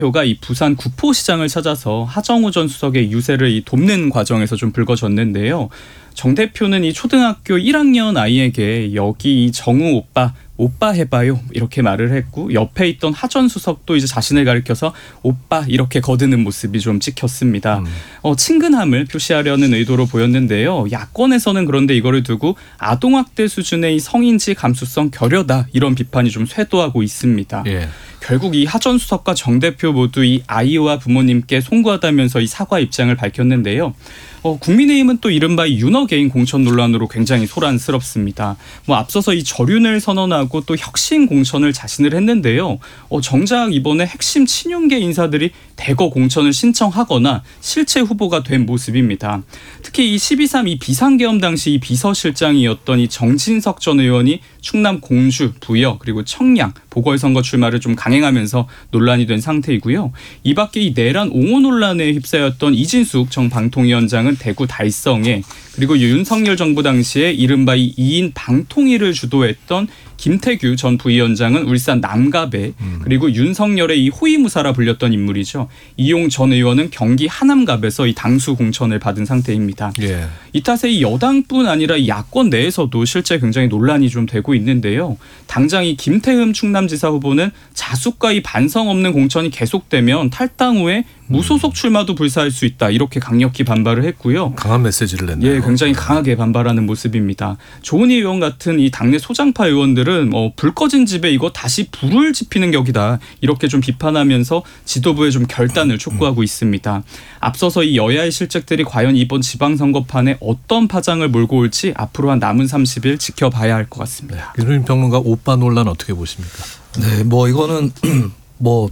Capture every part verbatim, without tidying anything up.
대표가 이 부산 구포시장을 찾아서 하정우 전 수석의 유세를 이 돕는 과정에서 좀 불거졌는데요. 정 대표는 이 초등학교 일 학년 아이에게 여기 이 정우 오빠 오빠 해봐요 이렇게 말을 했고, 옆에 있던 하 전 수석도 이제 자신을 가리켜서 오빠 이렇게 거드는 모습이 좀 찍혔습니다. 음. 어, 친근함을 표시하려는 의도로 보였는데요. 야권에서는 그런데 이거를 두고 아동학대 수준의 이 성인지 감수성 결여다 이런 비판이 좀 쇄도하고 있습니다. 예. 결국 이 하 전 수석과 정 대표 모두 이 아이와 부모님께 송구하다면서 이 사과 입장을 밝혔는데요. 어, 국민의힘은 또 이른바 이 윤어 개인 공천 논란으로 굉장히 소란스럽습니다. 뭐 앞서서 이 절윤을 선언하고 또 혁신 공천을 자신을 했는데요. 어, 정작 이번에 핵심 친윤계 인사들이 대거 공천을 신청하거나 실체 후보가 된 모습입니다. 특히 이 십이 삼 이 비상계엄 당시 이 비서실장이었던 이 정진석 전 의원이 충남 공주, 부여 그리고 청량 보궐선거 출마를 좀 강행하면서 논란이 된 상태이고요. 이 밖에 이 내란 옹호 논란에 휩싸였던 이진숙 전 방통위원장은 대구 달성에, 그리고 윤석열 정부 당시에 이른바 이 이인 방통위를 주도했던 김태규 전 부위원장은 울산 남갑에, 그리고 윤석열의 이 호위무사라 불렸던 인물이죠. 이용 전 의원은 경기 하남갑에서 이 당수 공천을 받은 상태입니다. 예. 이 탓에 이 여당뿐 아니라 이 야권 내에서도 실제 굉장히 논란이 좀 되고 있는데요. 당장 이 김태흠 충남지사 후보는 자숙과 이 반성 없는 공천이 계속되면 탈당 후에 무소속 출마도 불사할 수 있다 이렇게 강력히 반발을 했고요. 강한 메시지를 냈네요. 예, 굉장히 강하게 반발하는 모습입니다. 조은희 의원 같은 이 당내 소장파 의원들은 어, 불 꺼진 집에 이거 다시 불을 지피는 격이다 이렇게 좀 비판하면서 지도부의 좀 결단을 촉구하고 있습니다. 앞서서 이 여야의 실책들이 과연 이번 지방선거판에 어떤 파장을 몰고 올지 앞으로 한 남은 삼십 일 지켜봐야 할 것 같습니다. 윤호림 평론가 오빠 논란 어떻게 보십니까? 네, 뭐 이거는 뭐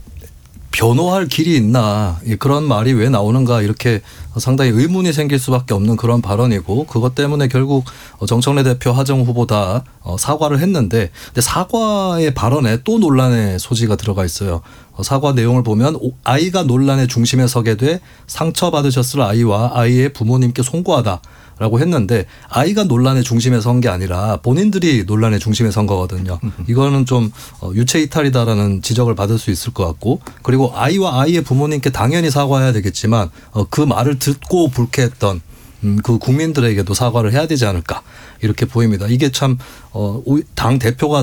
변호할 길이 있나 그런 말이 왜 나오는가 이렇게 상당히 의문이 생길 수밖에 없는 그런 발언이고, 그것 때문에 결국 정청래 대표 하정우 후보 다 사과를 했는데, 근데 사과의 발언에 또 논란의 소지가 들어가 있어요. 사과 내용을 보면 아이가 논란의 중심에 서게 돼 상처받으셨을 아이와 아이의 부모님께 송구하다 라고 했는데, 아이가 논란의 중심에 선 게 아니라 본인들이 논란의 중심에 선 거거든요. 이거는 좀 유체 이탈이다라는 지적을 받을 수 있을 것 같고, 그리고 아이와 아이의 부모님께 당연히 사과해야 되겠지만 그 말을 듣고 불쾌했던 그 국민들에게도 사과를 해야 되지 않을까 이렇게 보입니다. 이게 참 당 대표가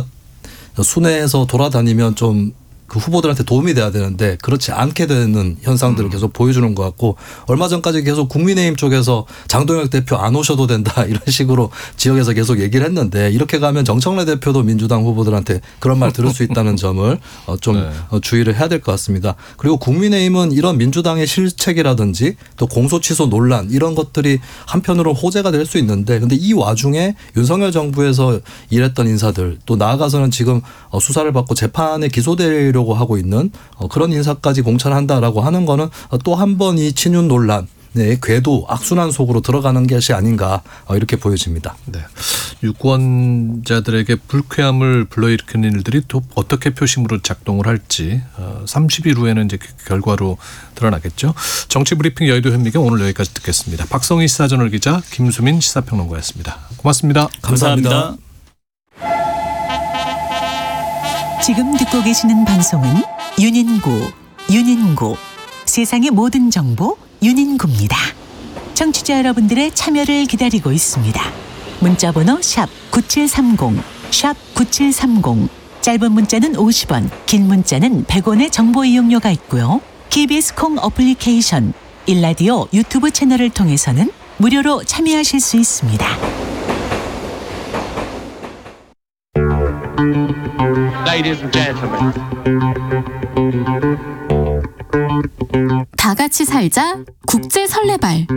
순회해서 돌아다니면 좀 그 후보들한테 도움이 돼야 되는데 그렇지 않게 되는 현상들을 계속 보여주는 것 같고, 얼마 전까지 계속 국민의힘 쪽에서 장동혁 대표 안 오셔도 된다 이런 식으로 지역에서 계속 얘기를 했는데, 이렇게 가면 정청래 대표도 민주당 후보들한테 그런 말 들을 수 있다는 점을 좀 네. 주의를 해야 될 것 같습니다. 그리고 국민의힘은 이런 민주당의 실책이라든지 또 공소 취소 논란 이런 것들이 한편으로 호재가 될 수 있는데, 근데 이 와중에 윤석열 정부에서 일했던 인사들, 또 나아가서는 지금 수사를 받고 재판에 기소될 려고 하고 있는 그런 인사까지 공천한다라고 하는 거는 또 한 번 이 친윤 논란의 궤도 악순환 속으로 들어가는 것이 아닌가 이렇게 보여집니다. 네. 유권자들에게 불쾌함을 불러일으키는 일들이 또 어떻게 표심으로 작동을 할지 삼십 일 후에는 이제 결과로 드러나겠죠. 정치브리핑 여의도 현미경 오늘 여기까지 듣겠습니다. 박성희 시사저널 기자, 김수민 시사평론가였습니다. 고맙습니다. 감사합니다. 감사합니다. 지금 듣고 계시는 방송은 윤인구, 윤인구, 세상의 모든 정보 윤인구입니다. 청취자 여러분들의 참여를 기다리고 있습니다. 문자번호 샵 구칠삼공, 샵 구칠삼공, 짧은 문자는 오십 원, 긴 문자는 백 원의 정보 이용료가 있고요. 케이비에스 콩 어플리케이션, 일라디오 유튜브 채널을 통해서는 무료로 참여하실 수 있습니다. Ladies and gentlemen. 다 같이 살자 국제 설레발.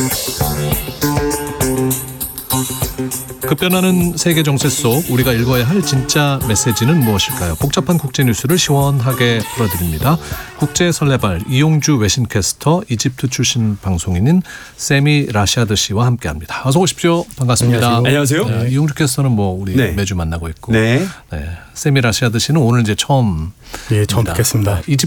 급변하는 세계 정세 속 우리가 읽어야 할 진짜 메시지는 무엇일까요? 복잡한 국제 뉴스를 시원하게 풀어드립니다. 국제 설레발 이용주 외신캐스터, 이집트 출신 방송인인 세미 라시아드 씨와 함께합니다. 어서 오십시오. 반갑습니다. 안녕하세요. 네, 이용주 캐스터는 뭐 우리 네. 매주 만나고 있고, 네. 네, 세미 라시아드 씨는 오늘 이제 처음 예, 처음 뵙겠습니다. 이집트